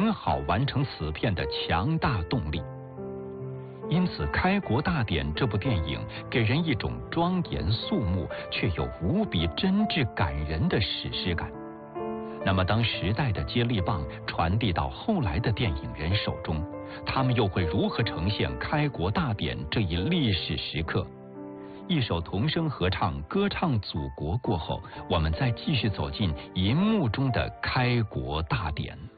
很好完成此片的强大动力。因此，《开国大典》这部电影给人一种庄严肃穆却又无比真挚感人的史诗感。那么，当时代的接力棒传递到后来的电影人手中，他们又会如何呈现《开国大典》这一历史时刻？一首童声合唱歌唱祖国过后，我们再继续走进银幕中的开国大典。